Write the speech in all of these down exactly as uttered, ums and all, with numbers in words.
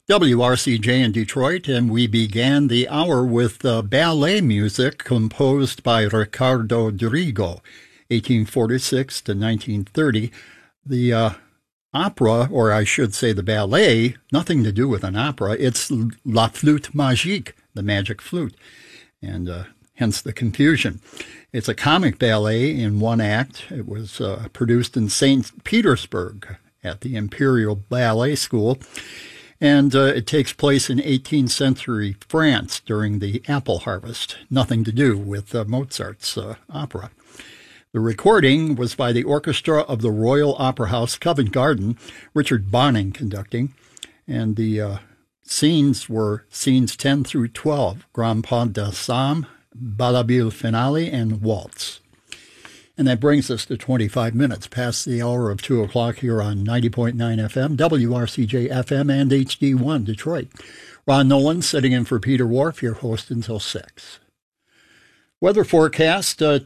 W R C J in Detroit, and we began the hour with uh, ballet music composed by Ricardo Drigo, eighteen forty-six to nineteen thirty. The uh, opera, or I should say the ballet, nothing to do with an opera. It's La Flûte Magique, the magic flute, and uh, hence the confusion. It's a comic ballet in one act. It was uh, produced in Saint Petersburg at the Imperial Ballet School. And uh, it takes place in eighteenth century France during the apple harvest. Nothing to do with uh, Mozart's uh, opera. The recording was by the Orchestra of the Royal Opera House, Covent Garden, Richard Bonning conducting. And the uh, scenes were scenes ten through twelve, Grand Pas de Somme, Balabil Finale, and Waltz. And that brings us to twenty-five minutes past the hour of two o'clock here on ninety point nine F M, W R C J F M, and H D one Detroit. Ron Nolan sitting in for Peter Wharf, your host until six. Weather forecast, uh,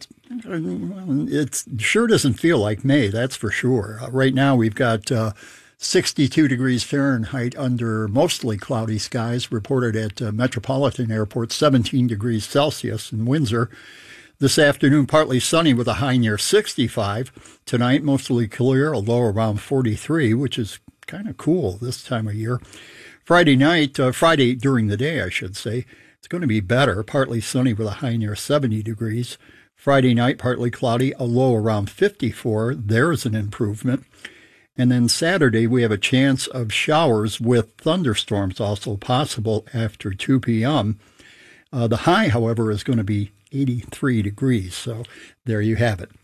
it sure doesn't feel like May, that's for sure. Uh, right now we've got uh, sixty-two degrees Fahrenheit under mostly cloudy skies reported at uh, Metropolitan Airport, seventeen degrees Celsius in Windsor. This afternoon, partly sunny with a high near sixty-five. Tonight, mostly clear, a low around forty-three, which is kind of cool this time of year. Friday night, uh, Friday during the day, I should say, it's going to be better, partly sunny with a high near seventy degrees. Friday night, partly cloudy, a low around fifty-four. There's an improvement. And then Saturday, we have a chance of showers with thunderstorms also possible after two p.m. Uh, the high, however, is going to be eighty-three degrees. So there you have it.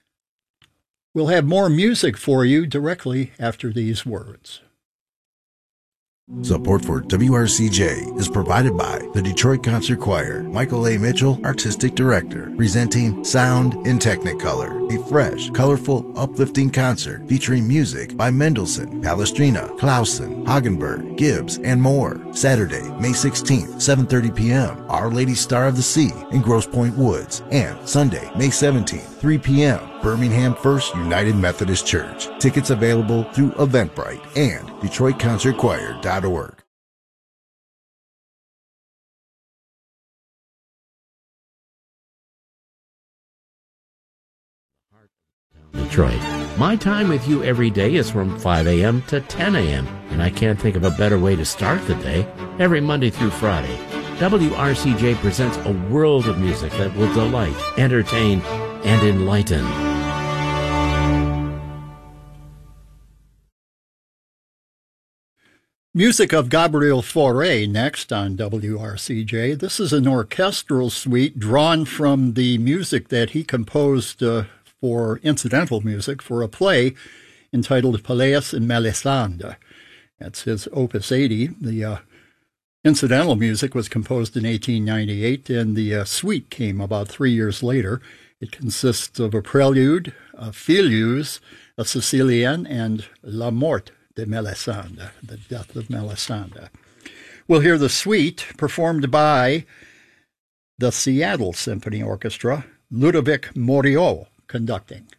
We'll have more music for you directly after these words. Support for W R C J is provided by the Detroit Concert Choir. Michael A. Mitchell, Artistic Director, presenting Sound in Technicolor, a fresh, colorful, uplifting concert featuring music by Mendelssohn, Palestrina, Clausen, Hagenberg, Gibbs, and more. Saturday, May sixteenth, seven thirty p.m., Our Lady Star of the Sea in Grosse Pointe Woods. And Sunday, May seventeenth, three p.m., Birmingham First United Methodist Church. Tickets available through Eventbrite and Detroit Concert Choir dot org. Detroit. My time with you every day is from five a.m. to ten a.m., and I can't think of a better way to start the day. Every Monday through Friday, W R C J presents a world of music that will delight, entertain, and enlighten. Music of Gabriel Fauré next on W R C J. This is an orchestral suite drawn from the music that he composed uh, for incidental music for a play entitled Pelléas and Melisande. That's his Opus eighty. The uh, incidental music was composed in eighteen ninety-eight, and the uh, suite came about three years later. It consists of a prelude, a Filus, a Sicilienne, and La Morte de Melisande, the death of Melisande. We'll hear the suite performed by the Seattle Symphony Orchestra, Ludovic Moreau conducting.